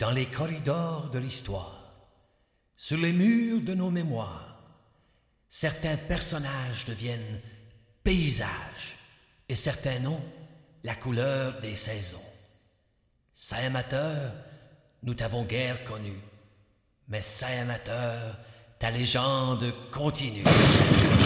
dans les corridors de l'histoire, sur les murs de nos mémoires, certains personnages deviennent paysages et certains noms la couleur des saisons. Saint amateur, nous t'avons guère connu, mais saint amateur, ta légende continue.